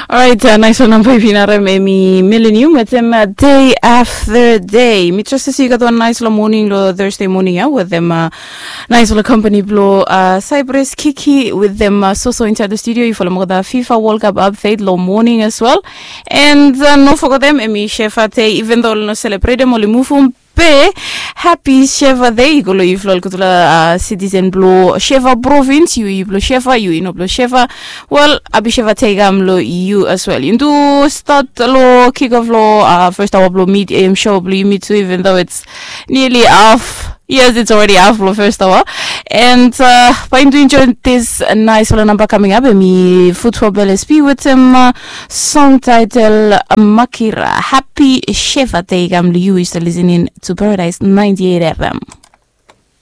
Alright, nice one number pinara me millennium with them day after day. Me trust to see you got one nice little morning Thursday morning with them nice little company blow Cypress Kiki with them so inside the studio. You follow the FIFA World Cup update low morning as well. And no forget them me Shefa even though no celebrate them only move happy Sheva Day golo iflol kutula citizen blow Sheva province you blow Sheva you blow Sheva well abi Sheva tegam lo you as well into start lo kick off lo first hour blow meet show blow you meet too even though it's nearly off. Yes, it's already half first hour. And going to enjoy this nice little number coming up. Me football LSP with some song title Makira. Happy Sheva Day. I'm Liu is listening to Paradise 98 FM.